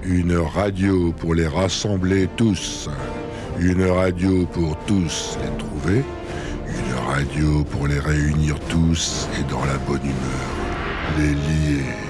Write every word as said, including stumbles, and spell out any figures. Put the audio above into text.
Une radio pour les rassembler tous. Une radio pour tous les trouver. Une radio pour les réunir tous et dans la bonne humeur. Les lier.